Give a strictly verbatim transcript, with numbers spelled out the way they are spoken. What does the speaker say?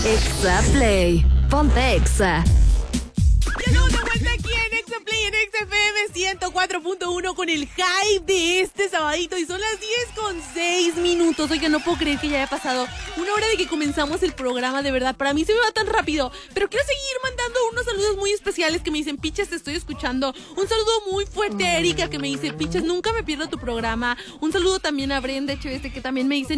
Exa Play. Ponte Exa. Ya estamos de vuelta aquí en Exa Play, en Exa F M ciento cuatro punto uno con el hype de este sabadito. Y son las diez con seis minutos. Oiga, no puedo creer que ya haya pasado una hora de que comenzamos el programa. De verdad, para mí se me va tan rápido. Pero quiero seguir mandando unos saludos muy especiales que me dicen: Piches, te estoy escuchando. Un saludo muy fuerte a Erika, que me dice: Piches, nunca me pierdo tu programa. Un saludo también a Brenda Echeveste, que también me dice: